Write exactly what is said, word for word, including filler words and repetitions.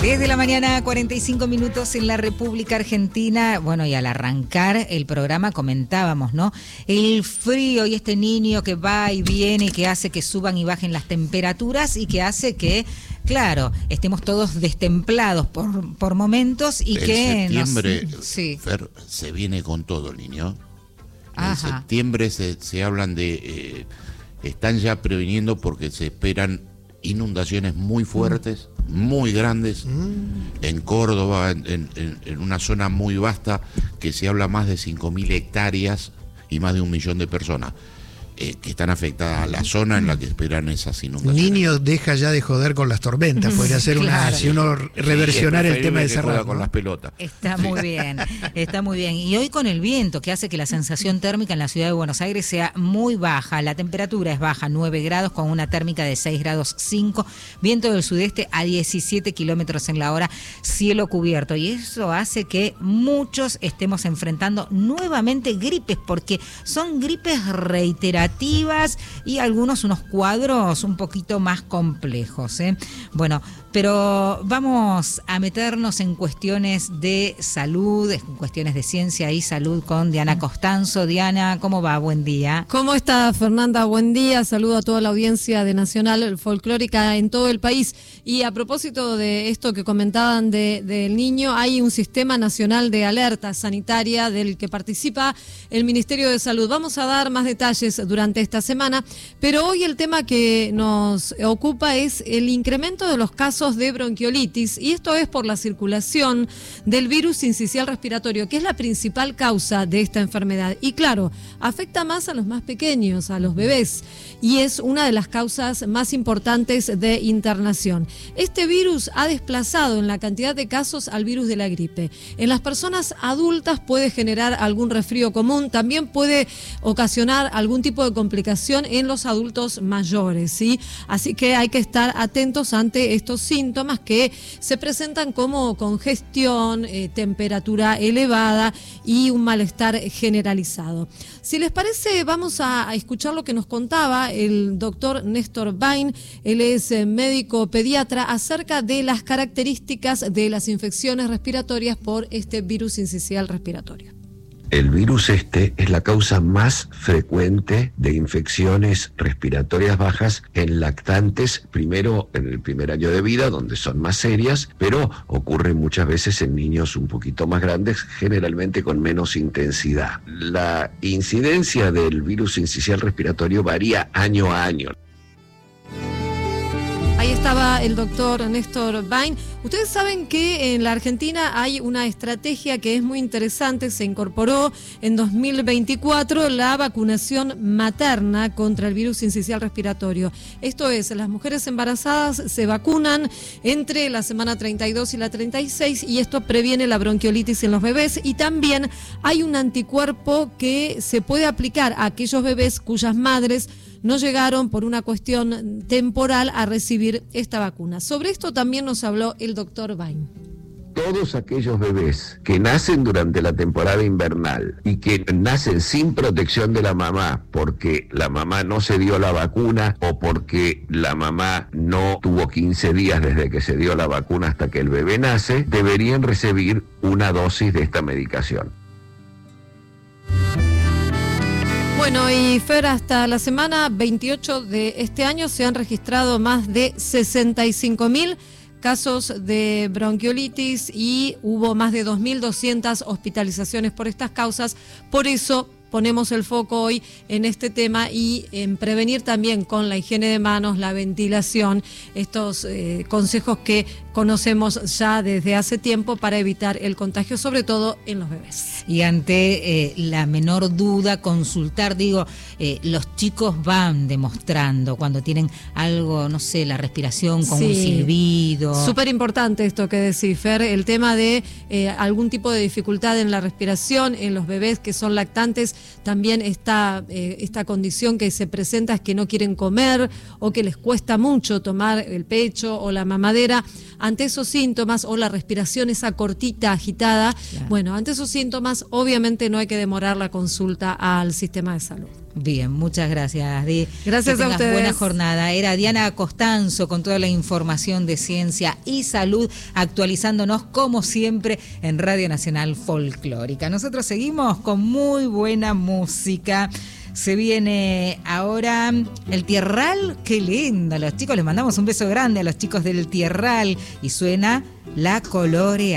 diez de la mañana, cuarenta y cinco minutos en la República Argentina. Bueno, y al arrancar el programa comentábamos, ¿no? El frío y este niño que va y viene y que hace que suban y bajen las temperaturas y que hace que, claro, estemos todos destemplados por, por momentos y en que... septiembre, nos, sí. Fer, se viene con todo el niño. En Ajá. septiembre se, se hablan de... Eh, están ya previniendo porque se esperan inundaciones muy fuertes, mm. muy grandes, mm. en Córdoba, en, en, en una zona muy vasta, que se habla más de cinco mil hectáreas y más de un millón de personas. Eh, que están afectadas a la zona en la que esperan esas inundaciones. Niño deja ya de joder con las tormentas, podría ser una, claro. si uno reversionar sí, el tema de cerrar, ¿no? Con las pelotas. Está muy bien, está muy bien. Y hoy con el viento que hace que la sensación térmica en la ciudad de Buenos Aires sea muy baja, la temperatura es baja, nueve grados con una térmica de seis grados cinco, viento del sudeste a diecisiete kilómetros en la hora, cielo cubierto. Y eso hace que muchos estemos enfrentando nuevamente gripes, porque son gripes reiterativas y algunos unos cuadros un poquito más complejos, ¿eh? Bueno, pero vamos a meternos en cuestiones de salud, en cuestiones de ciencia y salud con Diana Costanzo. Diana, ¿cómo va? Buen día. ¿Cómo está, Fernanda? Buen día. Saludo a toda la audiencia de Nacional Folclórica en todo el país. Y a propósito de esto que comentaban de, del niño, hay un sistema nacional de alerta sanitaria del que participa el Ministerio de Salud. Vamos a dar más detalles durante esta semana, pero hoy el tema que nos ocupa es el incremento de los casos de bronquiolitis, y esto es por la circulación del virus sincicial respiratorio, que es la principal causa de esta enfermedad. Y claro, afecta más a los más pequeños, a los bebés, y es una de las causas más importantes de internación. Este virus ha desplazado en la cantidad de casos al virus de la gripe. En las personas adultas puede generar algún resfrío común, también puede ocasionar algún tipo de complicación en los adultos mayores, ¿sí? Así que hay que estar atentos ante estos síntomas que se presentan como congestión, eh, temperatura elevada y un malestar generalizado. Si les parece, vamos a, a escuchar lo que nos contaba el doctor Néstor Bain. Él es eh, médico pediatra, acerca de las características de las infecciones respiratorias por este virus sincicial respiratorio. El virus este es la causa más frecuente de infecciones respiratorias bajas en lactantes, primero en el primer año de vida, donde son más serias, pero ocurre muchas veces en niños un poquito más grandes, generalmente con menos intensidad. La incidencia del virus sincicial respiratorio varía año a año. Ahí estaba el doctor Néstor Bain. Ustedes saben que en la Argentina hay una estrategia que es muy interesante. Se incorporó en dos mil veinticuatro la vacunación materna contra el virus sincicial respiratorio. Esto es, las mujeres embarazadas se vacunan entre la semana treinta y dos y la treinta y seis, y esto previene la bronquiolitis en los bebés. Y también hay un anticuerpo que se puede aplicar a aquellos bebés cuyas madres no llegaron por una cuestión temporal a recibir esta vacuna. Sobre esto también nos habló el doctor Bain. Todos aquellos bebés que nacen durante la temporada invernal y que nacen sin protección de la mamá porque la mamá no se dio la vacuna o porque la mamá no tuvo quince días desde que se dio la vacuna hasta que el bebé nace, deberían recibir una dosis de esta medicación. Bueno, y Fer, hasta la semana veintiocho de este año se han registrado más de sesenta y cinco mil casos de bronquiolitis y hubo más de dos mil doscientas hospitalizaciones por estas causas. Por eso ponemos el foco hoy en este tema y en prevenir también con la higiene de manos, la ventilación, estos eh, consejos que conocemos ya desde hace tiempo para evitar el contagio, sobre todo en los bebés. Y ante eh, la menor duda, consultar, digo, eh, los chicos van demostrando cuando tienen algo, no sé, la respiración con sí. un silbido. Súper importante esto que decís, Fer, el tema de eh, algún tipo de dificultad en la respiración en los bebés que son lactantes. También está eh, esta condición que se presenta es que no quieren comer o que les cuesta mucho tomar el pecho o la mamadera. ante esos síntomas, o la respiración esa cortita, agitada, Claro. bueno, ante esos síntomas obviamente no hay que demorar la consulta al sistema de salud. Bien, muchas gracias, Di. Gracias que a tengas ustedes. buena jornada. Era Diana Costanzo con toda la información de ciencia y salud, actualizándonos como siempre en Radio Nacional Folclórica. Nosotros seguimos con muy buena música. Se viene ahora el Tierral, qué lindo. Los chicos, les mandamos un beso grande a los chicos del Tierral y suena La Colorea.